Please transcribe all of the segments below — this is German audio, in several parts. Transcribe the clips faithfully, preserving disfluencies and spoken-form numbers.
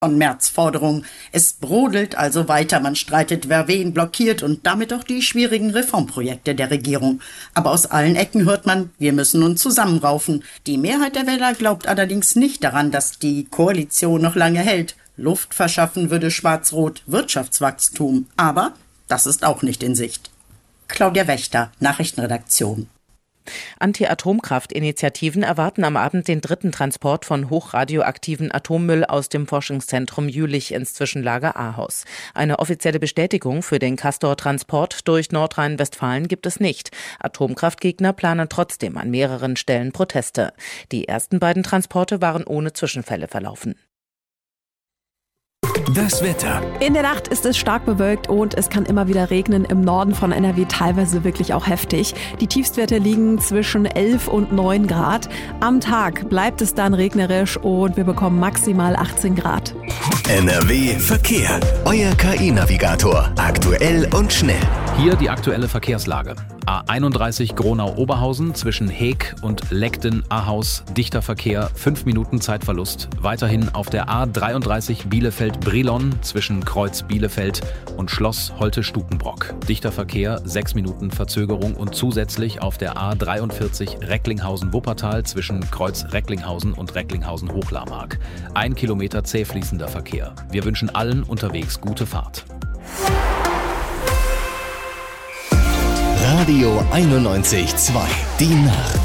von Merz Forderungen. Es brodelt also weiter. Man streitet, wer wen blockiert und damit auch die schwierigen Reformprojekte der Regierung. Aber aus allen Ecken hört man, wir müssen uns zusammenraufen. Die Mehrheit der Wähler glaubt allerdings nicht daran, dass die Koalition noch lange hält. Luft verschaffen würde Schwarz-Rot Wirtschaftswachstum. Aber das ist auch nicht in Sicht. Claudia Wächter, Nachrichtenredaktion. Anti-Atomkraft-Initiativen erwarten am Abend den dritten Transport von hochradioaktiven Atommüll aus dem Forschungszentrum Jülich ins Zwischenlager Ahaus. Eine offizielle Bestätigung für den Castor-Transport durch Nordrhein-Westfalen gibt es nicht. Atomkraftgegner planen trotzdem an mehreren Stellen Proteste. Die ersten beiden Transporte waren ohne Zwischenfälle verlaufen. Das Wetter. In der Nacht ist es stark bewölkt und es kann immer wieder regnen. Im Norden von N R W teilweise wirklich auch heftig. Die Tiefstwerte liegen zwischen elf und neun Grad. Am Tag bleibt es dann regnerisch und wir bekommen maximal achtzehn Grad. N R W Verkehr. Euer K I-Navigator. Aktuell und schnell. Hier die aktuelle Verkehrslage. A einunddreißig Gronau-Oberhausen zwischen Heeg und Legden-Ahaus. Dichter Verkehr, fünf Minuten Zeitverlust. Weiterhin auf der A dreiunddreißig Bielefeld-Brilon zwischen Kreuz Bielefeld und Schloss Holte-Stukenbrock. Dichter Verkehr, sechs Minuten Verzögerung und zusätzlich auf der A dreiundvierzig Recklinghausen-Wuppertal zwischen Kreuz Recklinghausen und Recklinghausen-Hochlarmark. Ein Kilometer zäh fließender Verkehr. Wir wünschen allen unterwegs gute Fahrt. Radio einundneunzig Komma zwei. Die Nacht.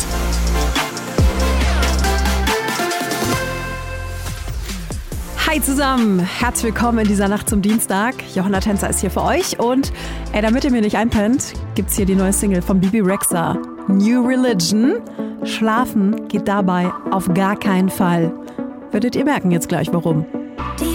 Hi zusammen, herzlich willkommen in dieser Nacht zum Dienstag. Johanna Tänzer ist hier für euch und ey, damit ihr mir nicht einpennt, gibt's hier die neue Single von Bibi Rexha. New Religion. Schlafen geht dabei auf gar keinen Fall. Werdet ihr merken jetzt gleich warum.